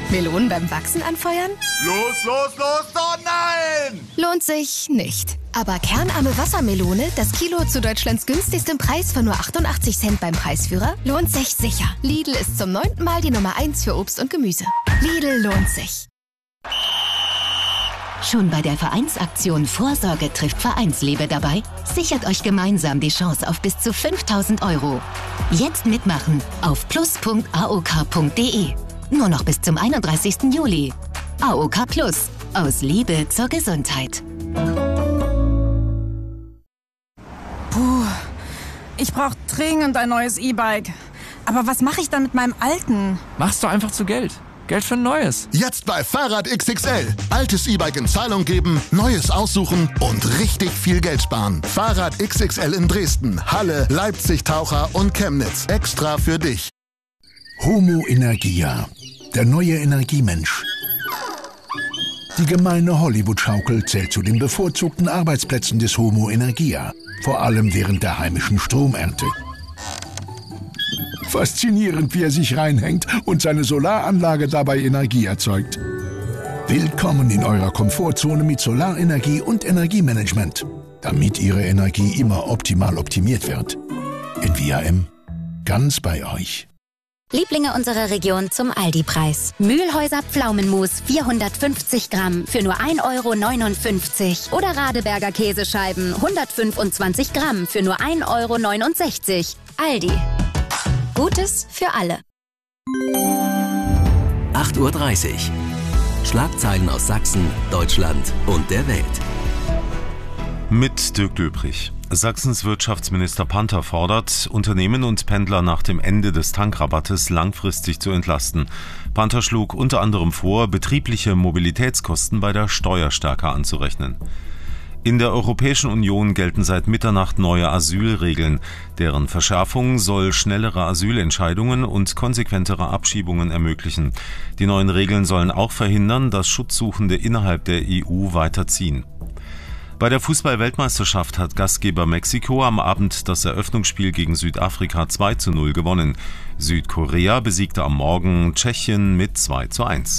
Melonen beim Wachsen anfeuern? Los, oh nein! Lohnt sich nicht. Aber kernarme Wassermelone, das Kilo zu Deutschlands günstigstem Preis von nur 88 Cent beim Preisführer, lohnt sich sicher. Lidl ist zum 9. Mal die Nummer 1 für Obst und Gemüse. Lidl lohnt sich. Schon bei der Vereinsaktion Vorsorge trifft Vereinsliebe dabei? Sichert euch gemeinsam die Chance auf bis zu 5.000 €. Jetzt mitmachen auf plus.aok.de. Nur noch bis zum 31. Juli. AOK Plus. Aus Liebe zur Gesundheit. Puh, ich brauche dringend ein neues E-Bike. Aber was mache ich dann mit meinem alten? Machst du einfach zu Geld. Geld für ein neues. Jetzt bei Fahrrad XXL. Altes E-Bike in Zahlung geben, neues aussuchen und richtig viel Geld sparen. Fahrrad XXL in Dresden, Halle, Leipzig, Taucher und Chemnitz. Extra für dich. Homo Energia, der neue Energiemensch. Die gemeine Hollywood-Schaukel zählt zu den bevorzugten Arbeitsplätzen des Homo Energia, vor allem während der heimischen Stromernte. Faszinierend, wie er sich reinhängt und seine Solaranlage dabei Energie erzeugt. Willkommen in eurer Komfortzone mit Solarenergie und Energiemanagement, damit Ihre Energie immer optimal optimiert wird. In VAM, ganz bei euch. Lieblinge unserer Region zum Aldi-Preis. Mühlhäuser Pflaumenmus 450 Gramm für nur 1,59 € oder Radeberger Käsescheiben 125 Gramm für nur 1,69 €. Aldi. Gutes für alle. 8:30 Uhr. Schlagzeilen aus Sachsen, Deutschland und der Welt. Mit Dirk Döbrich. Sachsens Wirtschaftsminister Panther fordert, Unternehmen und Pendler nach dem Ende des Tankrabattes langfristig zu entlasten. Panther schlug unter anderem vor, betriebliche Mobilitätskosten bei der Steuer stärker anzurechnen. In der Europäischen Union gelten seit Mitternacht neue Asylregeln. Deren Verschärfung soll schnellere Asylentscheidungen und konsequentere Abschiebungen ermöglichen. Die neuen Regeln sollen auch verhindern, dass Schutzsuchende innerhalb der EU weiterziehen. Bei der Fußball-Weltmeisterschaft hat Gastgeber Mexiko am Abend das Eröffnungsspiel gegen Südafrika 2:0 gewonnen. Südkorea besiegte am Morgen Tschechien mit 2:1.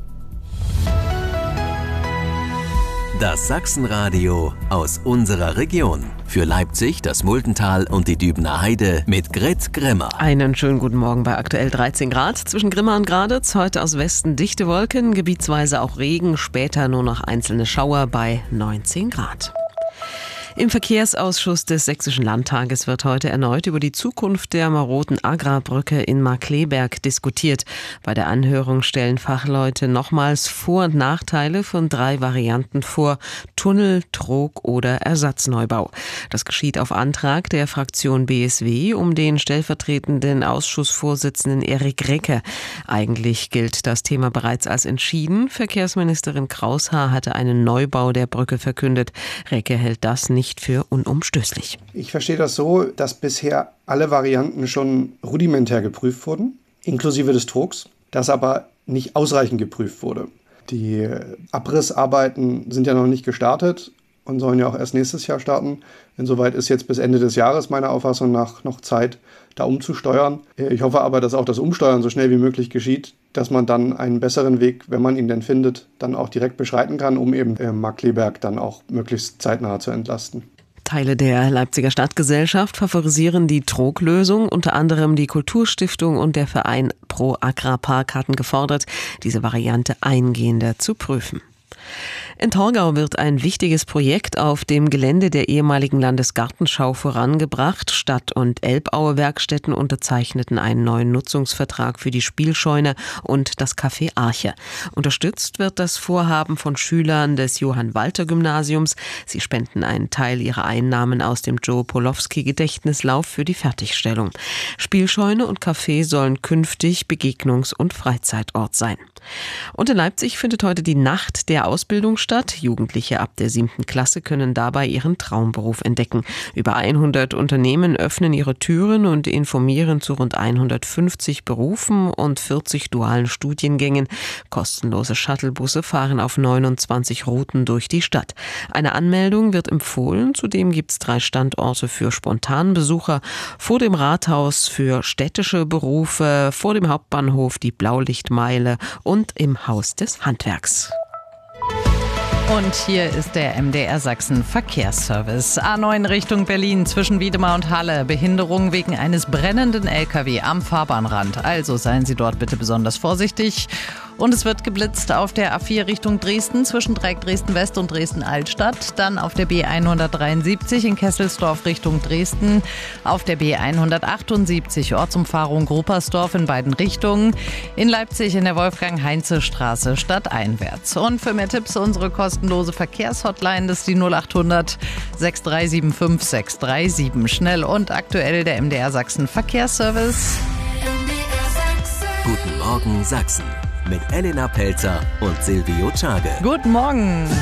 Das Sachsenradio aus unserer Region. Für Leipzig, das Muldental und die Dübener Heide mit Grit Grimmer. Einen schönen guten Morgen bei aktuell 13 Grad. Zwischen Grimma und Graditz heute aus Westen dichte Wolken, gebietsweise auch Regen, später nur noch einzelne Schauer bei 19 Grad. Im Verkehrsausschuss des Sächsischen Landtages wird heute erneut über die Zukunft der maroden Agrarbrücke in Markkleeberg diskutiert. Bei der Anhörung stellen Fachleute nochmals Vor- und Nachteile von 3 Varianten vor: Tunnel, Trog oder Ersatzneubau. Das geschieht auf Antrag der Fraktion BSW um den stellvertretenden Ausschussvorsitzenden Erik Recke. Eigentlich gilt das Thema bereits als entschieden. Verkehrsministerin Kraushaar hatte einen Neubau der Brücke verkündet. Recke hält das nicht für unumstößlich. Ich verstehe das so, dass bisher alle Varianten schon rudimentär geprüft wurden, inklusive des Trogs, das aber nicht ausreichend geprüft wurde. Die Abrissarbeiten sind ja noch nicht gestartet und sollen ja auch erst nächstes Jahr starten. Insoweit ist jetzt bis Ende des Jahres meiner Auffassung nach noch Zeit, da umzusteuern. Ich hoffe aber, dass auch das Umsteuern so schnell wie möglich geschieht, dass man dann einen besseren Weg, wenn man ihn denn findet, dann auch direkt beschreiten kann, um eben Markkleeberg dann auch möglichst zeitnah zu entlasten. Teile der Leipziger Stadtgesellschaft favorisieren die Troglösung. Unter anderem die Kulturstiftung und der Verein Pro Agrarpark hatten gefordert, diese Variante eingehender zu prüfen. In Torgau wird ein wichtiges Projekt auf dem Gelände der ehemaligen Landesgartenschau vorangebracht. Stadt- und Elbaue-Werkstätten unterzeichneten einen neuen Nutzungsvertrag für die Spielscheune und das Café Arche. Unterstützt wird das Vorhaben von Schülern des Johann-Walter-Gymnasiums. Sie spenden einen Teil ihrer Einnahmen aus dem Joe-Polowski-Gedächtnislauf für die Fertigstellung. Spielscheune und Café sollen künftig Begegnungs- und Freizeitort sein. Und in Leipzig findet heute die Nacht der Ausbildung statt. Jugendliche ab der 7. Klasse können dabei ihren Traumberuf entdecken. Über 100 Unternehmen öffnen ihre Türen und informieren zu rund 150 Berufen und 40 dualen Studiengängen. Kostenlose Shuttlebusse fahren auf 29 Routen durch die Stadt. Eine Anmeldung wird empfohlen. Zudem gibt es 3 Standorte für Spontanbesucher: vor dem Rathaus für städtische Berufe, vor dem Hauptbahnhof die Blaulichtmeile und und im Haus des Handwerks. Und hier ist der MDR Sachsen Verkehrsservice. A9 Richtung Berlin zwischen Wiedemar und Halle. Behinderung wegen eines brennenden LKW am Fahrbahnrand. Also seien Sie dort bitte besonders vorsichtig. Und es wird geblitzt auf der A4 Richtung Dresden zwischen Dreieck Dresden-West und Dresden-Altstadt. Dann auf der B173 in Kesselsdorf Richtung Dresden. Auf der B178 Ortsumfahrung Gruppersdorf in beiden Richtungen. In Leipzig in der Wolfgang-Heinze-Straße stadteinwärts. Und für mehr Tipps unsere kostenlose Verkehrshotline, das ist die 0800 6375 637. Schnell und aktuell der MDR Sachsen Verkehrsservice. Guten Morgen Sachsen mit Elena Pelzer und Silvio Czage. Guten Morgen.